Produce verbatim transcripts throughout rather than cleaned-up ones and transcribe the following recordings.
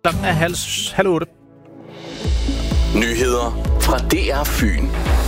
Klokken er halv, halv otte. Nyheder fra D R Fyn.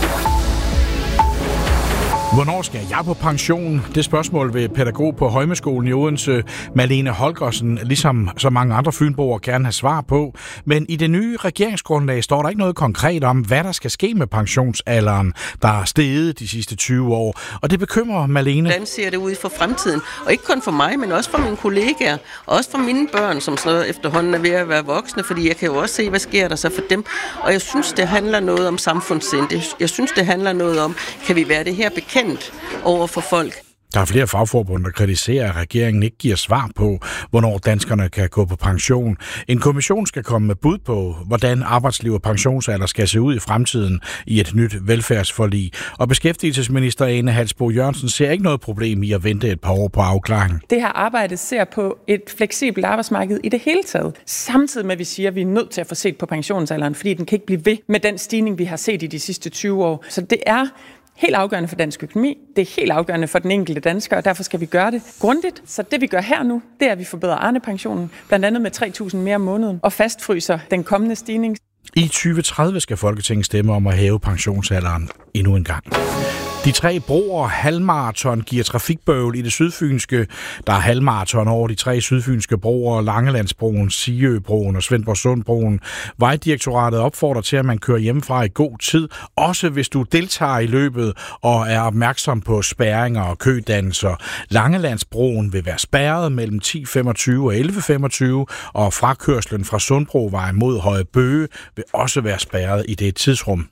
Hvornår skal jeg på pension? Det spørgsmål vil pædagog på Højmeskolen i Odense, Malene Holgersen, ligesom så mange andre fynboer, gerne have svar på. Men i det nye regeringsgrundlag står der ikke noget konkret om, hvad der skal ske med pensionsalderen, der er steget de sidste tyve år. Og det bekymrer Malene. Hvordan ser det ud for fremtiden? Og ikke kun for mig, men også for mine kollegaer. Og også for mine børn, som så efterhånden er ved at være voksne, fordi jeg kan jo også se, hvad sker der så for dem. Og jeg synes, det handler noget om samfundssind. Jeg synes, det handler noget om, kan vi være det her bekendt over for folk. Der er flere fagforbund, der kritiserer, at regeringen ikke giver svar på, hvornår danskerne kan gå på pension. En kommission skal komme med bud på, hvordan arbejdsliv og pensionsalder skal se ud i fremtiden i et nyt velfærdsforlig. Og beskæftigelsesminister Ane Halsboe Jørgensen ser ikke noget problem i at vente et par år på afklaring. Det her arbejde ser på et fleksibelt arbejdsmarked i det hele taget. Samtidig med, at vi siger, at vi er nødt til at få set på pensionsalderen, fordi den kan ikke blive ved med den stigning, vi har set i de sidste tyve år. Så det er helt afgørende for dansk økonomi, det er helt afgørende for den enkelte dansker, og derfor skal vi gøre det grundigt. Så det vi gør her nu, det er, at vi forbedrer Arne-pensionen, blandt andet med tre tusind mere om måneden, og fastfryser den kommende stigning. I tyve tredive skal Folketinget stemme om at hæve pensionsalderen endnu en gang. De tre broer halvmarathon giver trafikbøvl i det sydfynske. Der er halvmarathon over de tre sydfynske broer, Langelandsbroen, Siøbroen og Svendborgsundbroen. Vejdirektoratet opfordrer til, at man kører hjemmefra i god tid, også hvis du deltager i løbet og er opmærksom på spærringer og kødannelser. Langelandsbroen vil være spærret mellem ti femogtyve og elleve femogtyve, og frakørslen fra Sundbrovej mod Høje Bøge vil også være spærret i det tidsrum.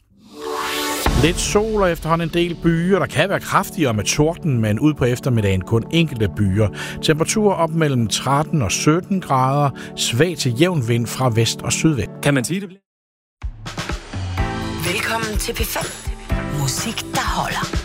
Lidt sol og efterhånden en del byer. Der kan være kraftigere med torden, men ud på eftermiddagen kun enkelte byer. Temperatur op mellem tretten og sytten grader. Svag til jævn vind fra vest og sydvest. Kan man sige det? Velkommen til P fem. Musik, der holder.